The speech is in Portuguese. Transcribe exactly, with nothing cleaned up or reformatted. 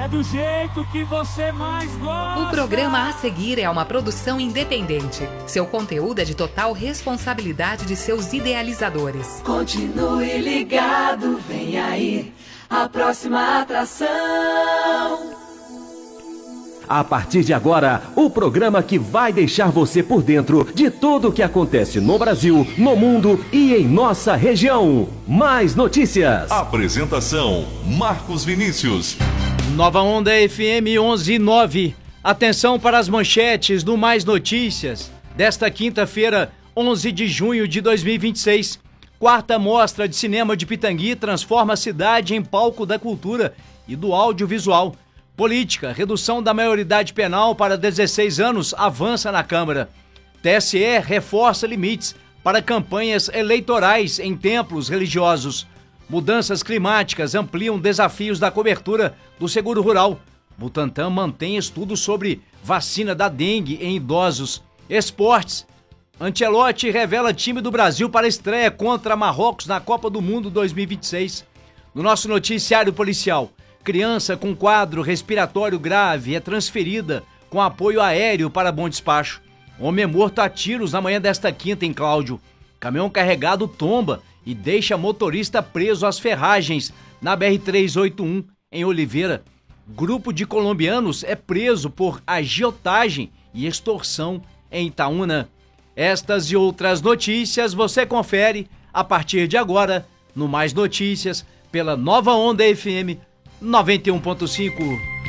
do jeito que você mais gosta. O programa a seguir é uma produção independente. Seu conteúdo é de total responsabilidade de seus idealizadores. Continue ligado, vem aí a próxima atração. A partir de agora, o programa que vai deixar você por dentro de tudo o que acontece no Brasil, no mundo e em nossa região. Mais notícias. Apresentação: Marcos Vinícius. Nova Onda F M onze nove. Atenção para as manchetes do Mais Notícias desta quinta-feira, onze de junho de dois mil e vinte e seis. Quarta Mostra de Cinema de Pitangui transforma a cidade em palco da cultura e do audiovisual. Política, redução da maioridade penal para dezesseis anos avança na Câmara. T S E reforça limites para campanhas eleitorais em templos religiosos. Mudanças climáticas ampliam desafios da cobertura do seguro rural. Butantan mantém estudo sobre vacina da dengue em idosos. Esportes. Ancelotti revela time do Brasil para estreia contra Marrocos na Copa do Mundo dois mil e vinte e seis. No nosso noticiário policial, criança com quadro respiratório grave é transferida com apoio aéreo para Bom Despacho. Homem é morto a tiros na manhã desta quinta em Cláudio. Caminhão carregado tomba e deixa motorista preso às ferragens na B R trezentos e oitenta e um em Oliveira. Grupo de colombianos é preso por agiotagem e extorsão em Itaúna. Estas e outras notícias você confere a partir de agora no Mais Notícias pela Nova Onda F M noventa e um ponto cinco.